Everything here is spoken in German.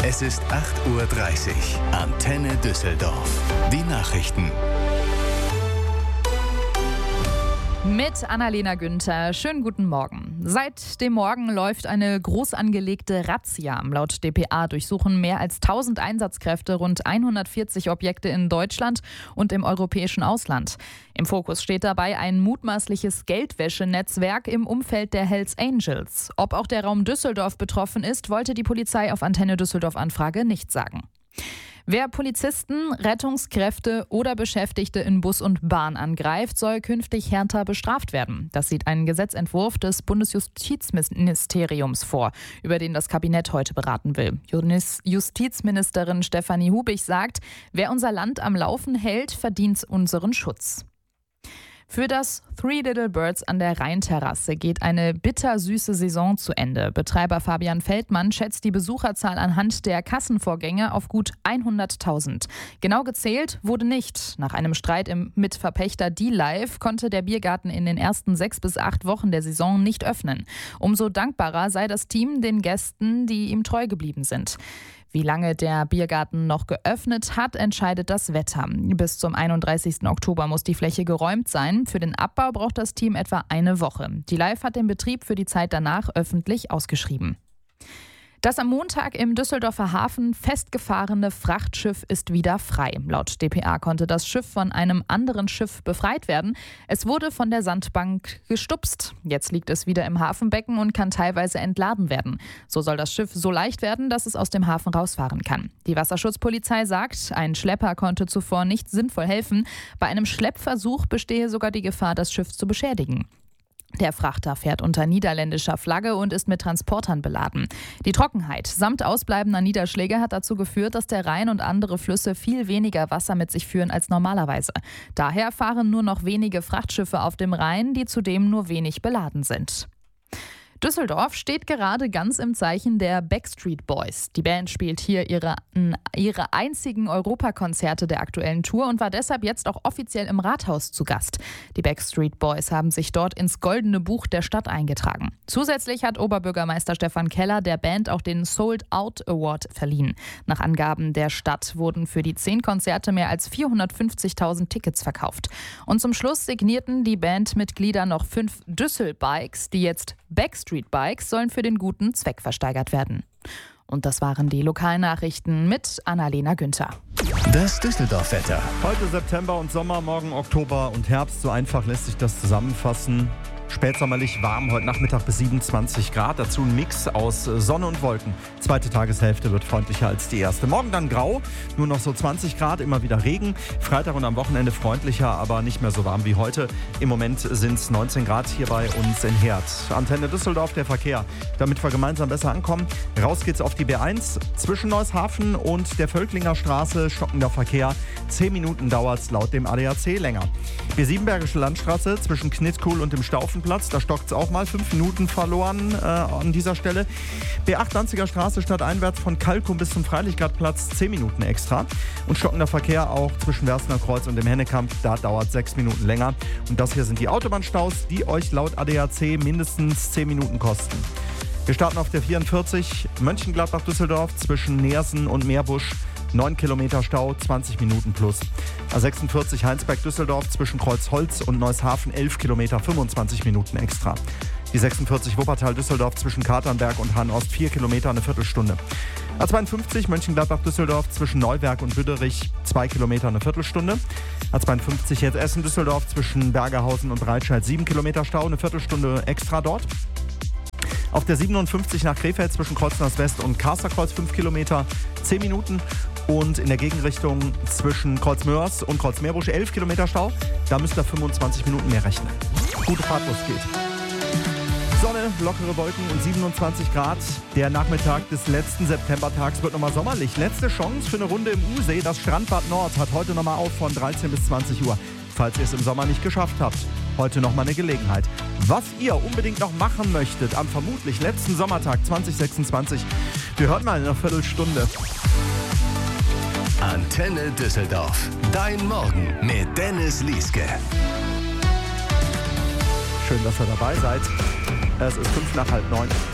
Es ist 8:30 Uhr. Antenne Düsseldorf. Die Nachrichten. Mit Annalena Günther. Schönen guten Morgen. Seit dem Morgen läuft eine groß angelegte Razzia. Laut dpa durchsuchen mehr als 1000 Einsatzkräfte rund 140 Objekte in Deutschland und im europäischen Ausland. Im Fokus steht dabei ein mutmaßliches Geldwäschenetzwerk im Umfeld der Hells Angels. Ob auch der Raum Düsseldorf betroffen ist, wollte die Polizei auf Antenne Düsseldorf Anfrage nicht sagen. Wer Polizisten, Rettungskräfte oder Beschäftigte in Bus und Bahn angreift, soll künftig härter bestraft werden. Das sieht ein Gesetzentwurf des Bundesjustizministeriums vor, über den das Kabinett heute beraten will. Justizministerin Stefanie Hubich sagt, wer unser Land am Laufen hält, verdient unseren Schutz. Für das Three Little Birds an der Rheinterrasse geht eine bittersüße Saison zu Ende. Betreiber Fabian Feldmann schätzt die Besucherzahl anhand der Kassenvorgänge auf gut 100.000. Genau gezählt wurde nicht. Nach einem Streit mit Verpächter D-Live konnte der Biergarten in den ersten 6 bis 8 Wochen der Saison nicht öffnen. Umso dankbarer sei das Team den Gästen, die ihm treu geblieben sind. Wie lange der Biergarten noch geöffnet hat, entscheidet das Wetter. Bis zum 31. Oktober muss die Fläche geräumt sein. Für den Abbau braucht das Team etwa eine Woche. Die Live hat den Betrieb für die Zeit danach öffentlich ausgeschrieben. Das am Montag im Düsseldorfer Hafen festgefahrene Frachtschiff ist wieder frei. Laut dpa konnte das Schiff von einem anderen Schiff befreit werden. Es wurde von der Sandbank gestupst. Jetzt liegt es wieder im Hafenbecken und kann teilweise entladen werden. So soll das Schiff so leicht werden, dass es aus dem Hafen rausfahren kann. Die Wasserschutzpolizei sagt, ein Schlepper konnte zuvor nicht sinnvoll helfen. Bei einem Schleppversuch bestehe sogar die Gefahr, das Schiff zu beschädigen. Der Frachter fährt unter niederländischer Flagge und ist mit Transportern beladen. Die Trockenheit samt ausbleibender Niederschläge hat dazu geführt, dass der Rhein und andere Flüsse viel weniger Wasser mit sich führen als normalerweise. Daher fahren nur noch wenige Frachtschiffe auf dem Rhein, die zudem nur wenig beladen sind. Düsseldorf steht gerade ganz im Zeichen der Backstreet Boys. Die Band spielt hier ihre einzigen Europakonzerte der aktuellen Tour und war deshalb jetzt auch offiziell im Rathaus zu Gast. Die Backstreet Boys haben sich dort ins Goldene Buch der Stadt eingetragen. Zusätzlich hat Oberbürgermeister Stefan Keller der Band auch den Sold Out Award verliehen. Nach Angaben der Stadt wurden für die 10 Konzerte mehr als 450.000 Tickets verkauft. Und zum Schluss signierten die Bandmitglieder noch 5 Düssel-Bikes, die jetzt Backstreet Bikes sollen für den guten Zweck versteigert werden. Und das waren die Lokalnachrichten mit Annalena Günther. Das Düsseldorf-Wetter. Heute September und Sommer, morgen Oktober und Herbst. So einfach lässt sich das zusammenfassen. Spätsommerlich warm, heute Nachmittag bis 27 Grad. Dazu ein Mix aus Sonne und Wolken. Zweite Tageshälfte wird freundlicher als die erste. Morgen dann grau, nur noch so 20 Grad, immer wieder Regen. Freitag und am Wochenende freundlicher, aber nicht mehr so warm wie heute. Im Moment sind es 19 Grad hier bei uns in Herd. Antenne Düsseldorf, der Verkehr. Damit wir gemeinsam besser ankommen. Raus geht's auf die B1 zwischen Neushafen und der Völklinger Straße. Stockender Verkehr. 10 Minuten dauert's laut dem ADAC länger. B7 Bergische Landstraße zwischen Knittkuhl und dem Staufenplatz. Da stockt es auch mal 5 Minuten verloren an dieser Stelle. B8 Danziger Straße stadteinwärts von Kalkum bis zum Freilichtgradplatz 10 Minuten extra. Und stockender Verkehr auch zwischen Werstener Kreuz und dem Hennekamp. Da dauert 6 Minuten länger. Und das hier sind die Autobahnstaus, die euch laut ADAC mindestens 10 Minuten kosten. Wir starten auf der 44 Mönchengladbach-Düsseldorf zwischen Neersen und Meerbusch. 9 Kilometer Stau, 20 Minuten plus. A46 Heinsberg-Düsseldorf zwischen Kreuzholz und Neushafen 11 Kilometer, 25 Minuten extra. Die 46 Wuppertal-Düsseldorf zwischen Katernberg und Hahn-Ost 4 Kilometer, eine Viertelstunde. A52 Mönchengladbach-Düsseldorf zwischen Neuwerk und Büderich 2 Kilometer, eine Viertelstunde. A52 jetzt Essen-Düsseldorf zwischen Bergerhausen und Breitscheid 7 Kilometer Stau, eine Viertelstunde extra dort. Auf der 57 nach Krefeld zwischen Kreuznachs West und Kasterkreuz 5 Kilometer, 10 Minuten. Und in der Gegenrichtung zwischen Kreuzmörs und Kreuzmeerbusch 11 Kilometer Stau. Da müsst ihr 25 Minuten mehr rechnen. Gute Fahrt, los geht. Sonne, lockere Wolken und 27 Grad. Der Nachmittag des letzten Septembertags wird nochmal sommerlich. Letzte Chance für eine Runde im Ursee. Das Strandbad Nord hat heute nochmal auf von 13 bis 20 Uhr. Falls ihr es im Sommer nicht geschafft habt, heute nochmal eine Gelegenheit. Was ihr unbedingt noch machen möchtet am vermutlich letzten Sommertag 2026, wir hören mal in einer Viertelstunde. Antenne Düsseldorf. Dein Morgen mit Dennis Lieske. Schön, dass ihr dabei seid. Es ist 8:05.